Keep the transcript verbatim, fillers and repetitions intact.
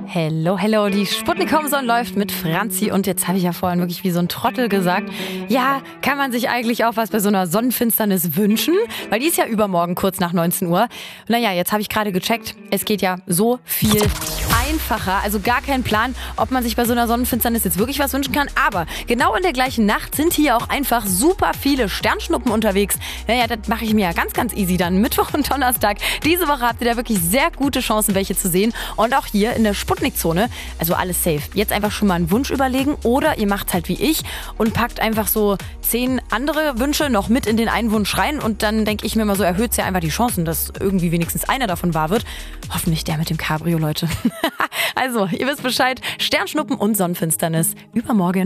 Hello, hello, die Sputnik-Homezone läuft mit Franzi und jetzt habe ich ja vorhin wirklich wie so ein Trottel gesagt, ja, kann man sich eigentlich auch was bei so einer Sonnenfinsternis wünschen? Weil die ist ja übermorgen kurz nach neunzehn Uhr. Naja, jetzt habe ich gerade gecheckt, es geht ja so viel einfacher, also gar kein Plan, ob man sich bei so einer Sonnenfinsternis jetzt wirklich was wünschen kann, aber genau in der gleichen Nacht sind hier auch einfach super viele Sternschnuppen unterwegs. Naja, das mache ich mir ja ganz, ganz easy dann, Mittwoch und Donnerstag. Diese Woche habt ihr da wirklich sehr gute Chancen, welche zu sehen und auch hier in der Sputnik-Zone, also alles safe. Jetzt einfach schon mal einen Wunsch überlegen oder ihr macht halt wie ich und packt einfach so zehn andere Wünsche noch mit in den einen Wunsch rein und dann denke ich mir mal so, erhöht es ja einfach die Chancen, dass irgendwie wenigstens einer davon wahr wird. Hoffentlich der mit dem Cabrio, Leute. Also, ihr wisst Bescheid, Sternschnuppen und Sonnenfinsternis übermorgen.